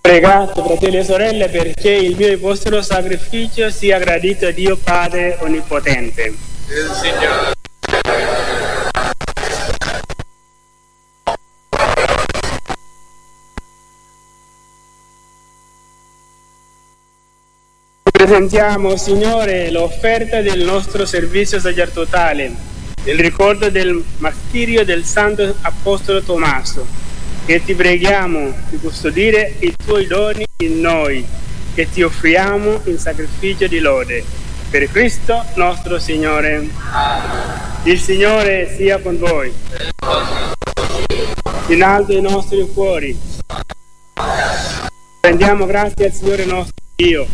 Pregate, fratelli e sorelle, perché il mio e il vostro sacrificio sia gradito a Dio Padre Onnipotente. Il Signore. Presentiamo, Signore, l'offerta del nostro servizio sacerdotale, il ricordo del martirio del Santo Apostolo Tommaso, che ti preghiamo di custodire i tuoi doni in noi, che ti offriamo in sacrificio di lode. Per Cristo nostro Signore. Il Signore sia con voi. In alto i nostri cuori. Rendiamo grazie al Signore nostro Dio.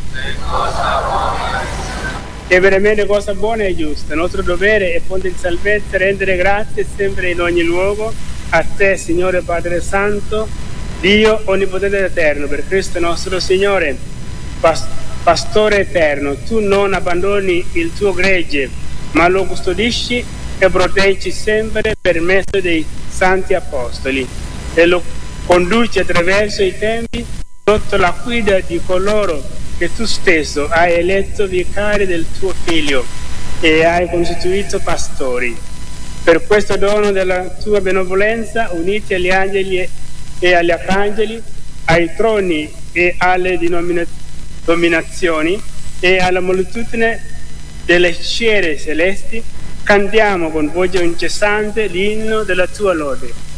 È veramente cosa buona e giusta. Il nostro dovere e fonte di salvezza rendere grazie sempre in ogni luogo a te, Signore Padre Santo, Dio Onnipotente ed Eterno, per Cristo nostro Signore, Pastore eterno. Tu non abbandoni il tuo gregge, ma lo custodisci e proteggi sempre per mezzo dei Santi Apostoli e lo conduci attraverso i tempi sotto la guida di coloro che tu stesso hai eletto vicari del tuo Figlio e hai costituito pastori. Per questo dono della tua benevolenza, uniti agli angeli e agli arcangeli, ai troni e alle dominazioni e alla moltitudine delle sciere celesti, cantiamo con voce incessante l'inno della tua lode.